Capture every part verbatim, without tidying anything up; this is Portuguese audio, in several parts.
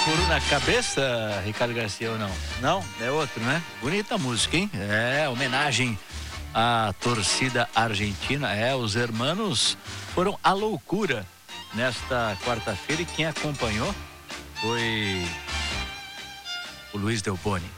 Furo na cabeça, Ricardo Garcia, ou não? Não? É outro, né? Bonita música, hein? É, homenagem à torcida argentina. É, os hermanos foram à loucura nesta quarta-feira e quem acompanhou foi o Luiz Del Boni.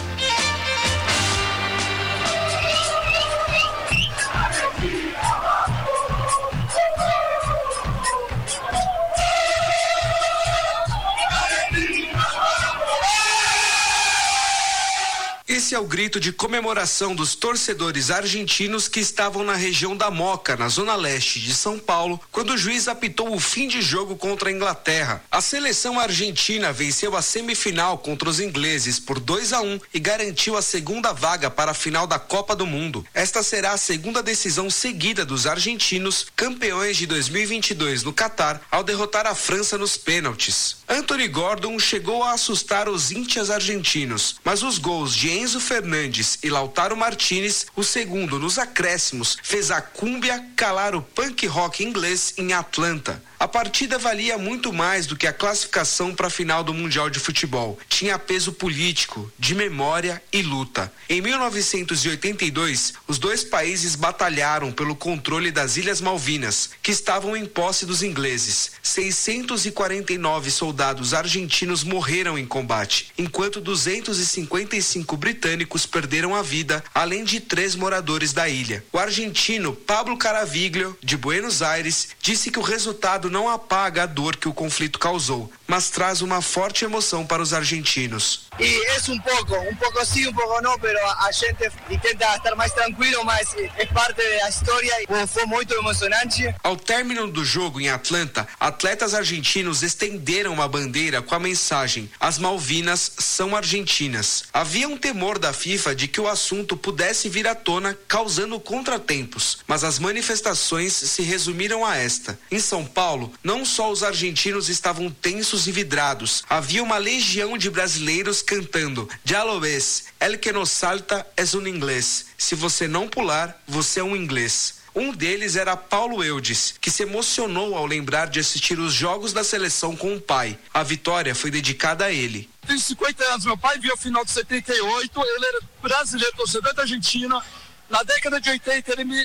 Esse é o grito de comemoração dos torcedores argentinos que estavam na região da Moca, na zona leste de São Paulo, quando o juiz apitou o fim de jogo contra a Inglaterra. A seleção argentina venceu a semifinal contra os ingleses por dois a um e garantiu a segunda vaga para a final da Copa do Mundo. Esta será a segunda decisão seguida dos argentinos, campeões de dois mil e vinte e dois no Catar, ao derrotar a França nos pênaltis. Anthony Gordon chegou a assustar os íntias argentinos, mas os gols de Enzo Fernandes e Lautaro Martinez, o segundo nos acréscimos, fez a cúmbia calar o punk rock inglês em Atlanta. A partida valia muito mais do que a classificação para a final do Mundial de Futebol. Tinha peso político, de memória e luta. Em mil novecentos e oitenta e dois, os dois países batalharam pelo controle das Ilhas Malvinas, que estavam em posse dos ingleses. seiscentos e quarenta e nove soldados argentinos morreram em combate, enquanto duzentos e cinquenta e cinco britânicos perderam a vida, além de três moradores da ilha. O argentino Pablo Caraviglio, de Buenos Aires, disse que o resultado não apaga a dor que o conflito causou, mas traz uma forte emoção para os argentinos. E é um pouco, um pouco sim, um pouco não, mas a gente tenta estar mais tranquilo, mas é parte da história e foi muito emocionante. Ao término do jogo em Atlanta, atletas argentinos estenderam uma bandeira com a mensagem: as Malvinas são argentinas. Havia um temor da FIFA de que o assunto pudesse vir à tona, causando contratempos, mas as manifestações se resumiram a esta. Em São Paulo, não só os argentinos estavam tensos e vidrados, havia uma legião de brasileiros cantando: "Ya lo ves, el que nos salta es un inglês. Se você não pular, você é um inglês." Um deles era Paulo Eudes, que se emocionou ao lembrar de assistir os jogos da seleção com o pai. A vitória foi dedicada a ele. Tenho cinquenta anos, meu pai viu a final de setenta e oito, ele era brasileiro, torcedor da Argentina. Na década de oitenta ele me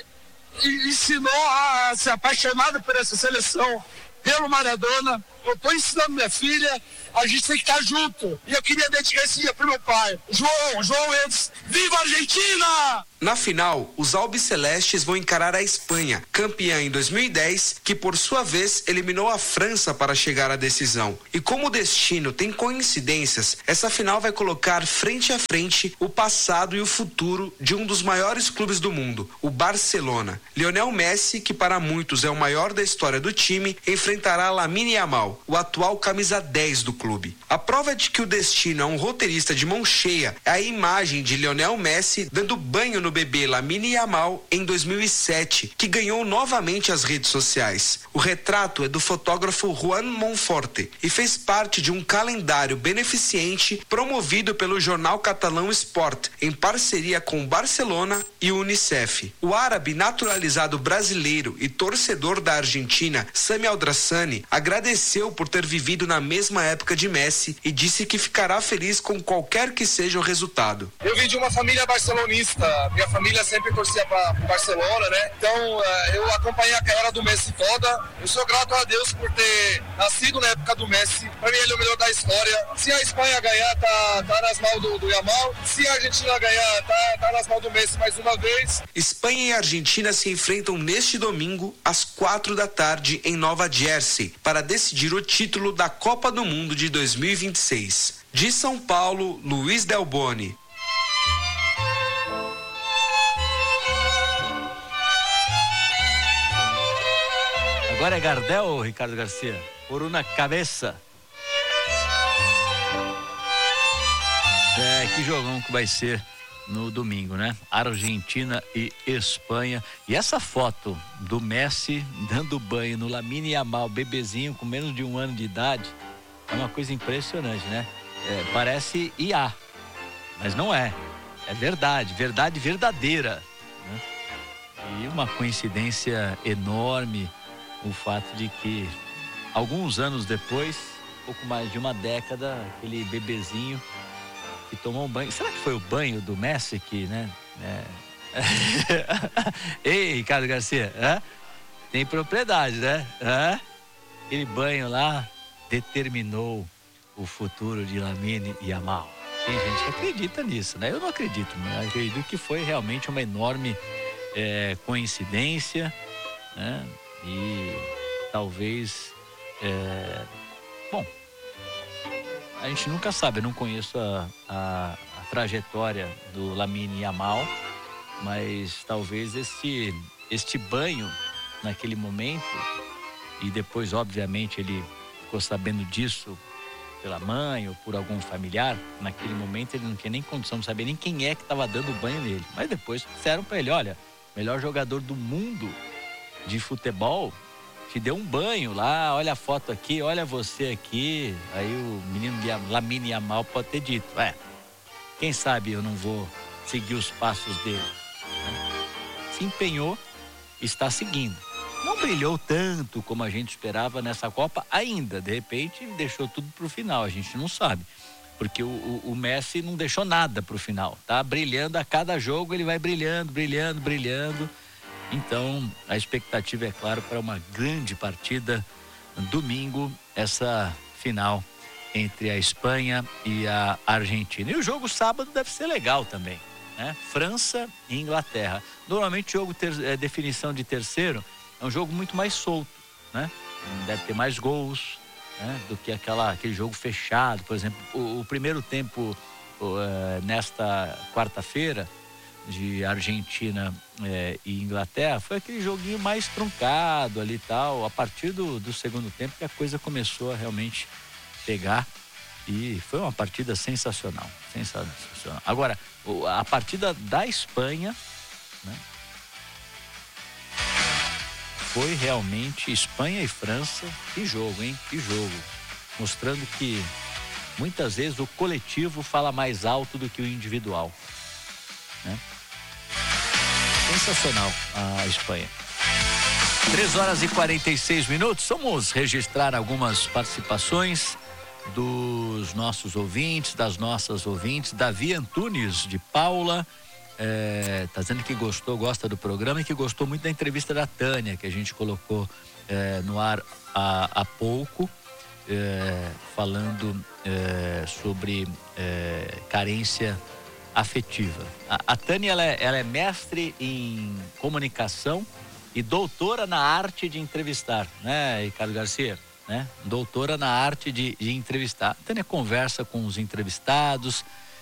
ensinou a ser apaixonado por essa seleção, pelo Maradona. Eu estou ensinando minha filha, a gente tem que estar junto. E eu queria dedicar esse dia pro meu pai, João, João Eudes. Viva a Argentina! Na final, os albicelestes vão encarar a Espanha, campeã em dois mil e dez, que por sua vez eliminou a França para chegar à decisão. E como o destino tem coincidências, essa final vai colocar frente a frente o passado e o futuro de um dos maiores clubes do mundo, o Barcelona. Lionel Messi, que para muitos é o maior da história do time, enfrentará Lamine Yamal, o atual camisa dez do clube. A prova de que o destino é um roteirista de mão cheia é a imagem de Lionel Messi dando banho no bebê Lamine Yamal em dois mil e sete, que ganhou novamente as redes sociais. O retrato é do fotógrafo Juan Monforte e fez parte de um calendário beneficente promovido pelo jornal catalão Sport, em parceria com o Barcelona e o Unicef. O árabe naturalizado brasileiro e torcedor da Argentina, Sami Aldrassani, agradeceu por ter vivido na mesma época de Messi e disse que ficará feliz com qualquer que seja o resultado. Eu vim de uma família barcelonista, minha família sempre torcia para o Barcelona, né? Então eu acompanhei a carreira do Messi toda. Eu sou grato a Deus por ter nascido na época do Messi. Para mim ele é o melhor da história. Se a Espanha ganhar, tá, tá nas mãos do, do Yamal. Se a Argentina ganhar, tá, tá nas mãos do Messi mais uma vez. Espanha e Argentina se enfrentam neste domingo às quatro da tarde em Nova Jersey para decidir o título da Copa do Mundo de dois mil e vinte e seis. De São Paulo, Luiz Del Boni. Agora é Gardel, Ricardo Garcia. Furo na cabeça. É, que jogão que vai ser no domingo, né? Argentina e Espanha. E essa foto do Messi dando banho no Lamine Yamal, bebezinho com menos de um ano de idade, é uma coisa impressionante, né? É, parece I A, mas não é. É verdade, verdade verdadeira, né? E uma coincidência enorme o fato de que alguns anos depois pouco mais de uma década, aquele bebezinho que tomou um banho. Será que foi o banho do Messi que, né? É... Ei, Ricardo Garcia, é? Tem propriedade, né? É? Aquele banho lá determinou o futuro de Lamine Yamal. Tem gente que acredita nisso, né? Eu não acredito, mas eu acredito que foi realmente uma enorme é, coincidência, né? E talvez, é... bom, a gente nunca sabe, eu não conheço a, a, a trajetória do Lamine Yamal, mas talvez este, este banho naquele momento, e depois obviamente ele ficou sabendo disso pela mãe ou por algum familiar, naquele momento ele não tinha nem condição de saber nem quem é que estava dando banho nele, mas depois disseram para ele, olha, melhor jogador do mundo de futebol te deu um banho lá, olha a foto aqui, olha você aqui. Aí o menino de Lamine Yamal pode ter dito, é, quem sabe eu não vou seguir os passos dele. Se empenhou, está seguindo. Não brilhou tanto como a gente esperava nessa Copa ainda, de repente deixou tudo para o final, a gente não sabe. Porque o, o, o Messi não deixou nada para o final, tá brilhando a cada jogo, ele vai brilhando, brilhando, brilhando. Então, a expectativa é claro para uma grande partida domingo, essa final entre a Espanha e a Argentina. E o jogo sábado deve ser legal também, né? França e Inglaterra. Normalmente o jogo ter, é, definição de terceiro é um jogo muito mais solto, né? Deve ter mais gols, né? Do que aquela, aquele jogo fechado. Por exemplo, o, o primeiro tempo uh, nesta quarta-feira de Argentina é, e Inglaterra foi aquele joguinho mais truncado ali e tal. A partir do, do segundo tempo que a coisa começou a realmente pegar e foi uma partida sensacional, sensacional. Agora, a partida da Espanha, né, foi realmente Espanha e França, que jogo, hein? Que jogo. Mostrando que muitas vezes o coletivo fala mais alto do que o individual, né? Sensacional a Espanha. três horas e quarenta e seis minutos. Vamos registrar algumas participações dos nossos ouvintes, das nossas ouvintes. Davi Antunes, de Paula, é, tá dizendo que gostou, gosta do programa e que gostou muito da entrevista da Tânia, que a gente colocou é, no ar há, há pouco, é, falando é, sobre é, carência afetiva. A, a Tânia, ela é, ela é mestre em comunicação e doutora na arte de entrevistar, né, Ricardo Garcia? Né? Doutora na arte de, de entrevistar. A Tânia conversa com os entrevistados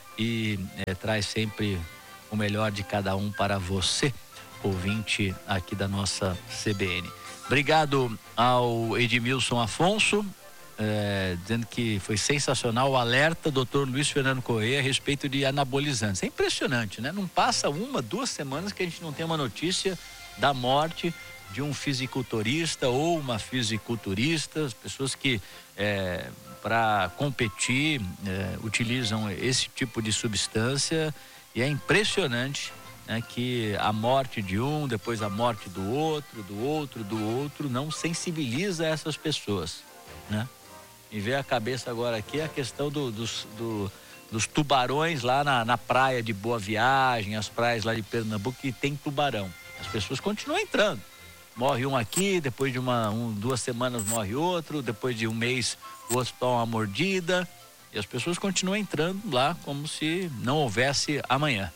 e é, traz sempre o melhor de cada um para você, ouvinte aqui da nossa C B N. Obrigado ao Edmilson Afonso, É, dizendo que foi sensacional o alerta doutor Luiz Fernando Correia a respeito de anabolizantes. É impressionante, né? Não passa uma, duas semanas que a gente não tem uma notícia da morte de um fisiculturista ou uma fisiculturista, as pessoas que é, para competir é, utilizam esse tipo de substância, e é impressionante, né, que a morte de um, depois a morte do outro, do outro, do outro, não sensibiliza essas pessoas, né? E ver a cabeça agora aqui a questão do, dos, do, dos tubarões lá na, na praia de Boa Viagem, as praias lá de Pernambuco que tem tubarão. As pessoas continuam entrando. Morre um aqui, depois de uma, um, duas semanas morre outro, depois de um mês o outro toma uma mordida. E as pessoas continuam entrando lá como se não houvesse amanhã.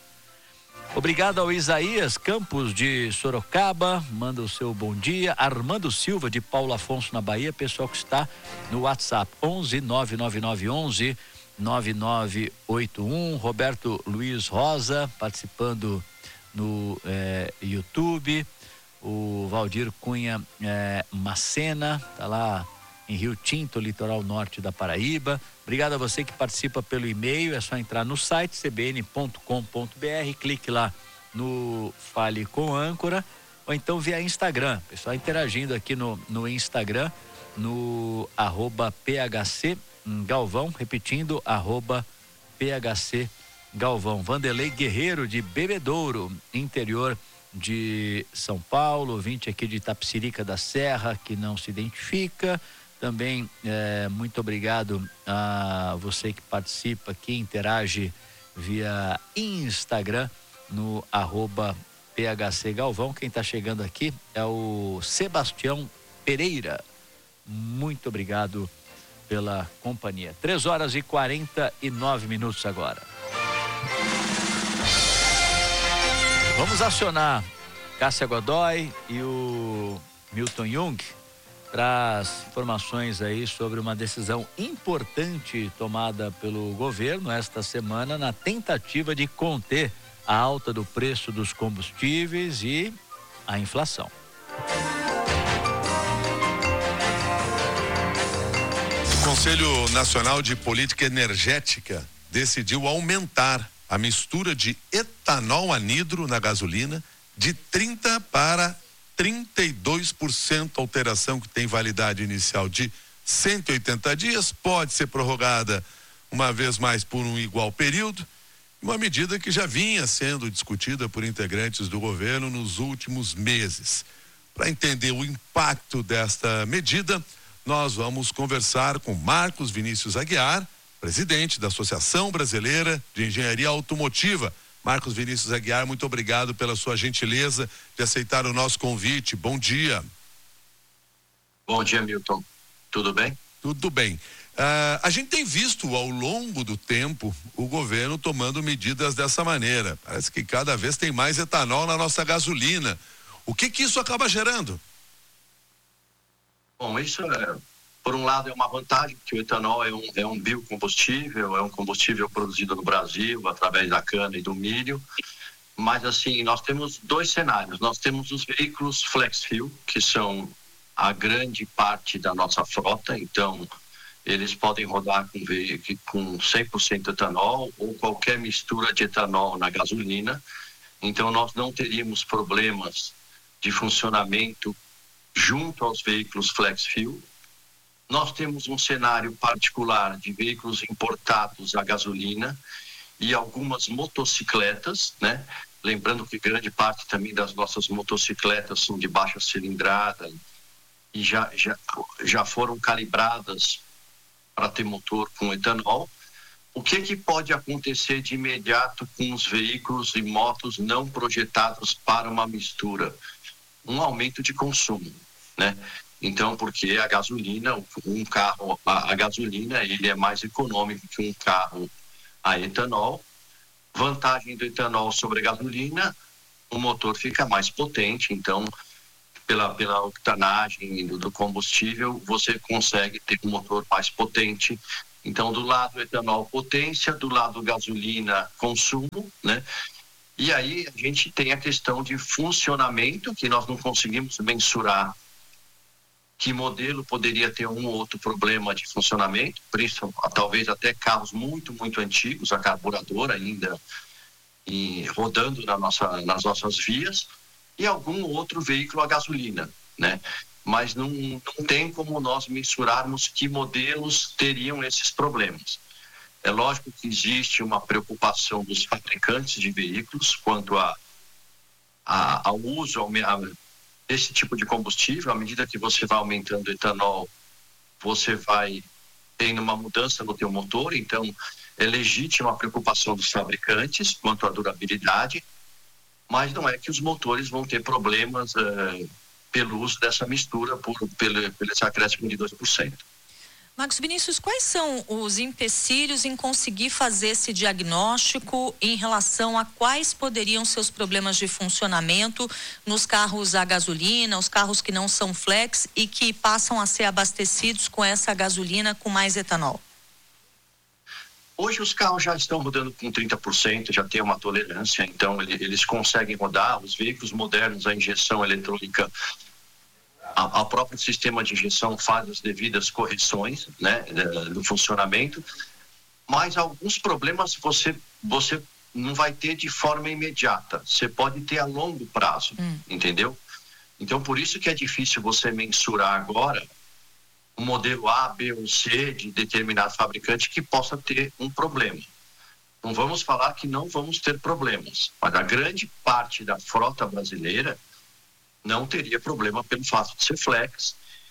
Obrigado ao Isaías Campos de Sorocaba, manda o seu bom dia. Armando Silva de Paulo Afonso na Bahia, pessoal que está no WhatsApp onze nove nove nove onze nove nove oito um. Roberto Luiz Rosa participando no eh, YouTube. O Valdir Cunha eh, Macena tá lá em Rio Tinto, litoral norte da Paraíba. Obrigado a você que participa pelo e-mail, é só entrar no site c b n ponto com ponto b r, clique lá no Fale com Âncora, ou então via Instagram, pessoal interagindo aqui no, no Instagram, no arroba phc Galvão, repetindo, arroba phc Galvão. Vanderlei Guerreiro de Bebedouro, interior de São Paulo, ouvinte aqui de Itapecerica da Serra, que não se identifica. Também é, muito obrigado a você que participa, que interage via Instagram no arroba P H C Galvão. Quem está chegando aqui é o Sebastião Pereira. Muito obrigado pela companhia. três horas e quarenta e nove minutos agora. Vamos acionar Cássia Godoy e o Milton Jung para as informações aí sobre uma decisão importante tomada pelo governo esta semana na tentativa de conter a alta do preço dos combustíveis e a inflação. O Conselho Nacional de Política Energética decidiu aumentar a mistura de etanol anidro na gasolina de trinta para trinta e dois por cento, alteração que tem validade inicial de cento e oitenta dias, pode ser prorrogada uma vez mais por um igual período, uma medida que já vinha sendo discutida por integrantes do governo nos últimos meses. Para entender o impacto desta medida, nós vamos conversar com Marcos Vinícius Aguiar, presidente da Associação Brasileira de Engenharia Automotiva. Marcos Vinícius Aguiar, muito obrigado pela sua gentileza de aceitar o nosso convite. Bom dia. Bom dia, Milton. Tudo bem? Tudo bem. Uh, a gente tem visto ao longo do tempo o governo tomando medidas dessa maneira. Parece que cada vez tem mais etanol na nossa gasolina. O que que isso acaba gerando? Bom, isso é, por um lado é uma vantagem, que o etanol é um, é um biocombustível, é um combustível produzido no Brasil através da cana e do milho. Mas assim, nós temos dois cenários. Nós temos os veículos flex fuel, que são a grande parte da nossa frota, então eles podem rodar com, com cem por cento etanol ou qualquer mistura de etanol na gasolina. Então nós não teríamos problemas de funcionamento junto aos veículos flex fuel. Nós temos um cenário particular de veículos importados a gasolina e algumas motocicletas, né? Lembrando que grande parte também das nossas motocicletas são de baixa cilindrada e já, já, já foram calibradas para ter motor com etanol. O que que pode acontecer de imediato com os veículos e motos não projetados para uma mistura? Um aumento de consumo, né? Então, porque a gasolina, um carro, a, a gasolina, ele é mais econômico que um carro a etanol. Vantagem do etanol sobre a gasolina, o motor fica mais potente, então, pela, pela octanagem do, do combustível, você consegue ter um motor mais potente. Então, do lado etanol, potência, do lado gasolina, consumo, né? E aí a gente tem a questão de funcionamento, que nós não conseguimos mensurar que modelo poderia ter um ou outro problema de funcionamento, principalmente, talvez até carros muito, muito antigos, a carburadora ainda e rodando na nossa, nas nossas vias, e algum outro veículo a gasolina, né? Mas não, não tem como nós mensurarmos que modelos teriam esses problemas. É lógico que existe uma preocupação dos fabricantes de veículos quanto a, a, ao uso ao, a, desse tipo de combustível. À medida que você vai aumentando o etanol, você vai tendo uma mudança no teu motor, então é legítima a preocupação dos fabricantes quanto à durabilidade, mas não é que os motores vão ter problemas uh, pelo uso dessa mistura, por, pelo, pelo esse acréscimo de dois por cento. Marcos Vinícius, quais são os empecilhos em conseguir fazer esse diagnóstico em relação a quais poderiam ser os problemas de funcionamento nos carros a gasolina, os carros que não são flex e que passam a ser abastecidos com essa gasolina com mais etanol? Hoje os carros já estão rodando com trinta por cento, já tem uma tolerância, então eles conseguem rodar. Os veículos modernos, a injeção eletrônica, a, a próprio sistema de injeção faz as devidas correções, né, do funcionamento, mas alguns problemas você, você não vai ter de forma imediata, você pode ter a longo prazo, hum. entendeu? Então por isso que é difícil você mensurar agora um modelo A, B ou C de determinado fabricante que possa ter um problema. Não vamos falar que não vamos ter problemas, mas a grande parte da frota brasileira não teria problema pelo fato de ser flex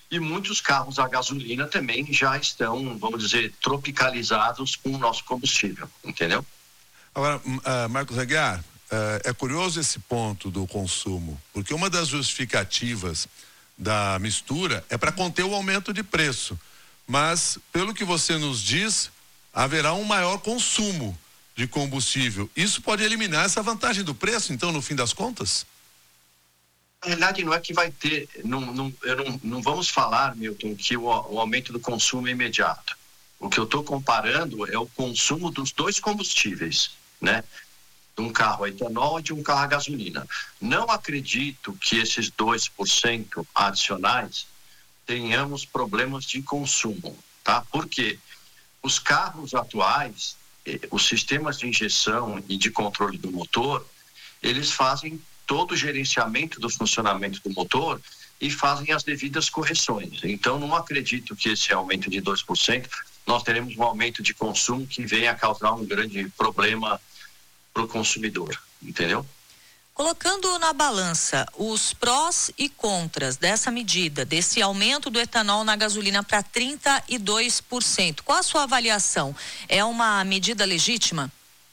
E muitos carros a gasolina também já estão, vamos dizer, tropicalizados com o nosso combustível, entendeu? Agora, uh, Marcos Aguiar, uh, é curioso esse ponto do consumo, porque uma das justificativas da mistura é para conter o aumento de preço, mas pelo que você nos diz, haverá um maior consumo de combustível. Isso pode eliminar essa vantagem do preço, então, no fim das contas? Na realidade, não é que vai ter, não, não, eu não, não vamos falar, Milton, que o, o aumento do consumo é imediato. O que eu estou comparando é o consumo dos dois combustíveis, né? De um carro a etanol e de um carro a gasolina. Não acredito que esses dois por cento adicionais tenhamos problemas de consumo, tá? Por quê? Os carros atuais, eh, os sistemas de injeção e de controle do motor, eles fazem todo o gerenciamento do funcionamento do motor e fazem as devidas correções. Então, não acredito que esse aumento de dois por cento, nós teremos um aumento de consumo que venha a causar um grande problema para o consumidor, entendeu? Colocando na balança os prós e contras dessa medida, desse aumento do etanol na gasolina para trinta e dois por cento, qual a sua avaliação? É uma medida legítima?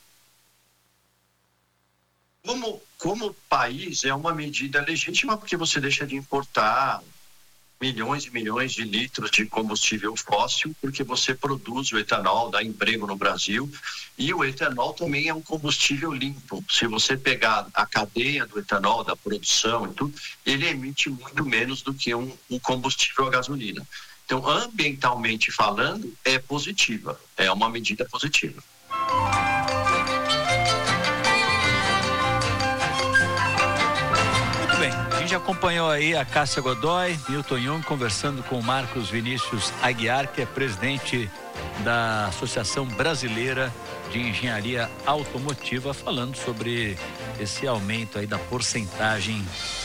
Como, como país, é uma medida legítima porque você deixa de importar milhões e milhões de litros de combustível fóssil, porque você produz o etanol, dá emprego no Brasil, e o etanol também é um combustível limpo. Se você pegar a cadeia do etanol, da produção e tudo, ele emite muito menos do que um, um combustível a gasolina. Então, ambientalmente falando, é positiva, é uma medida positiva. A gente acompanhou aí a Cássia Godoy, Milton Jung, conversando com o Marcos Vinícius Aguiar, que é presidente da Associação Brasileira de Engenharia Automotiva, falando sobre esse aumento aí da porcentagem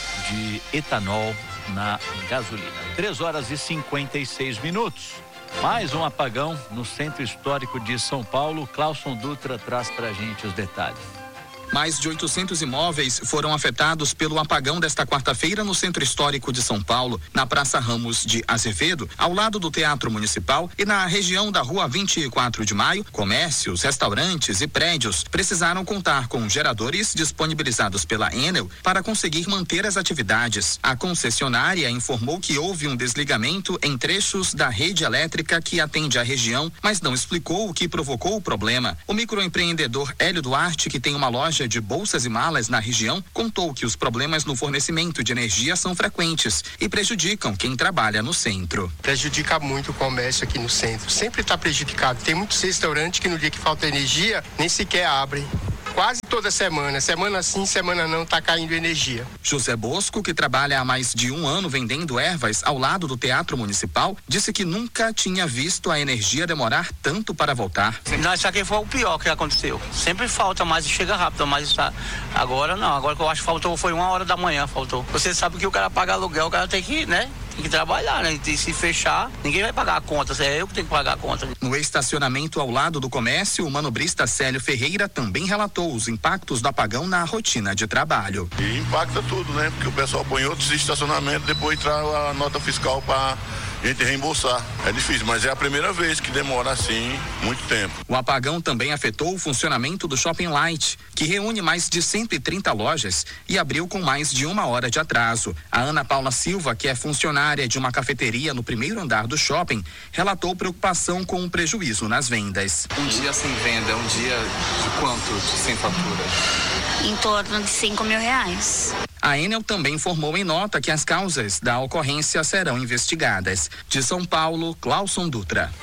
de etanol na gasolina. três horas e cinquenta e seis minutos. Mais um apagão no Centro Histórico de São Paulo. Clauson Dutra traz pra gente os detalhes. Mais de oitocentos imóveis foram afetados pelo apagão desta quarta-feira no Centro Histórico de São Paulo, na Praça Ramos de Azevedo, ao lado do Teatro Municipal, e na região da Rua vinte e quatro de maio, comércios, restaurantes e prédios precisaram contar com geradores disponibilizados pela Enel para conseguir manter as atividades. A concessionária informou que houve um desligamento em trechos da rede elétrica que atende a região, mas não explicou o que provocou o problema. O microempreendedor Hélio Duarte, que tem uma loja de bolsas e malas na região, contou que os problemas no fornecimento de energia são frequentes e prejudicam quem trabalha no centro. Prejudica muito o comércio aqui no centro, sempre está prejudicado. Tem muitos restaurantes que no dia que falta energia nem sequer abrem. Quase toda semana, semana sim, semana não, tá caindo energia. José Bosco, que trabalha há mais de um ano vendendo ervas ao lado do Teatro Municipal, disse que nunca tinha visto a energia demorar tanto para voltar. Não, isso aqui foi o pior que aconteceu. Sempre falta, mas chega rápido, mas tá... agora não, agora que eu acho que faltou foi uma hora da manhã, faltou. Você sabe que o cara paga aluguel, o cara tem que, né? Tem que trabalhar, né? E se fechar, ninguém vai pagar a conta, é eu que tenho que pagar a conta. No estacionamento ao lado do comércio, o manobrista Célio Ferreira também relatou os impactos do apagão na rotina de trabalho. E impacta tudo, né? Porque o pessoal põe outros estacionamentos, depois traz a nota fiscal para a gente reembolsar. É difícil, mas é a primeira vez que demora assim muito tempo. O apagão também afetou o funcionamento do Shopping Light, que reúne mais de cento e trinta lojas e abriu com mais de uma hora de atraso. A Ana Paula Silva, que é funcionária de uma cafeteria no primeiro andar do shopping, relatou preocupação com o prejuízo nas vendas. Um dia sem venda, um dia de quanto sem fatura? Em torno de cinco mil reais. A Enel também informou em nota que as causas da ocorrência serão investigadas. De São Paulo, Clauson Dutra.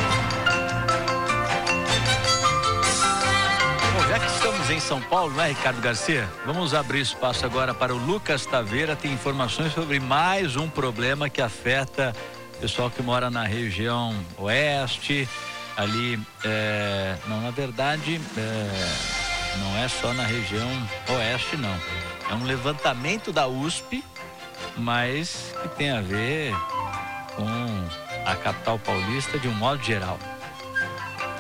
Bom, já que estamos em São Paulo, não é, Ricardo Garcia? Vamos abrir espaço agora para o Lucas Taveira, tem informações sobre mais um problema que afeta o pessoal que mora na região oeste, ali, é, não, na verdade, é, não é só na região oeste, não. É um levantamento da U S P, mas que tem a ver com a capital paulista de um modo geral.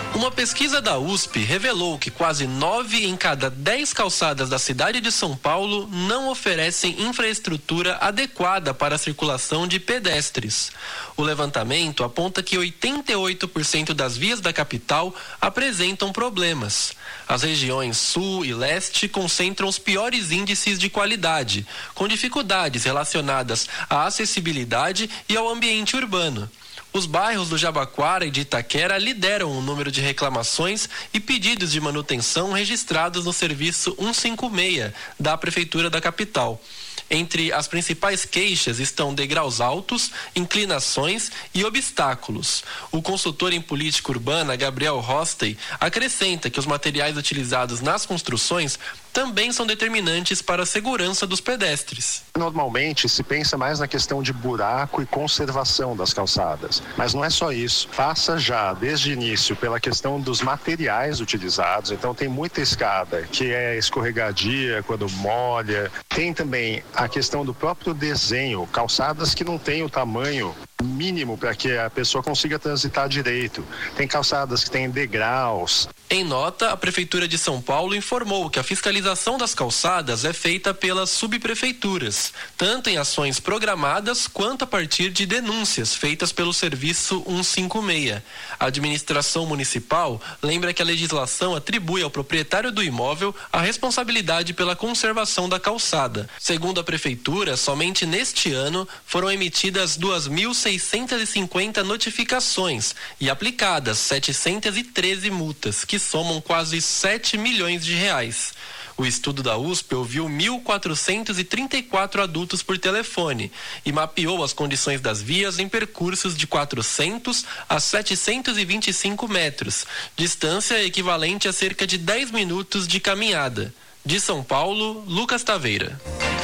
Uma pesquisa da U S P revelou que quase nove em cada dez calçadas da cidade de São Paulo não oferecem infraestrutura adequada para a circulação de pedestres. O levantamento aponta que oitenta e oito por cento das vias da capital apresentam problemas. As regiões sul e leste concentram os piores índices de qualidade, com dificuldades relacionadas à acessibilidade e ao ambiente urbano. Os bairros do Jabaquara e de Itaquera lideram o número de reclamações e pedidos de manutenção registrados no serviço cento e cinquenta e seis da Prefeitura da capital. Entre as principais queixas estão degraus altos, inclinações e obstáculos. O consultor em política urbana, Gabriel Rostey, acrescenta que os materiais utilizados nas construções também são determinantes para a segurança dos pedestres. Normalmente se pensa mais na questão de buraco e conservação das calçadas, mas não é só isso. Passa já desde o início pela questão dos materiais utilizados, então tem muita escada que é escorregadia quando molha, tem também a questão do próprio desenho, calçadas que não têm o tamanho mínimo para que a pessoa consiga transitar direito. Tem calçadas que têm degraus. Em nota, a Prefeitura de São Paulo informou que a fiscalização das calçadas é feita pelas subprefeituras, tanto em ações programadas quanto a partir de denúncias feitas pelo serviço cento e cinquenta e seis. A administração municipal lembra que a legislação atribui ao proprietário do imóvel a responsabilidade pela conservação da calçada. Segundo a Prefeitura, somente neste ano foram emitidas duas mil seiscentas e cinquenta notificações e aplicadas setecentas e treze multas, que somam quase sete milhões de reais. O estudo da U S P ouviu mil quatrocentos e trinta e quatro adultos por telefone e mapeou as condições das vias em percursos de quatrocentos a setecentos e vinte e cinco metros, distância equivalente a cerca de dez minutos de caminhada. De São Paulo, Lucas Taveira.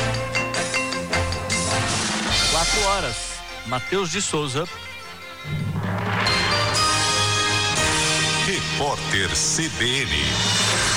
Quatro horas. Matheus de Souza. Repórter C B N.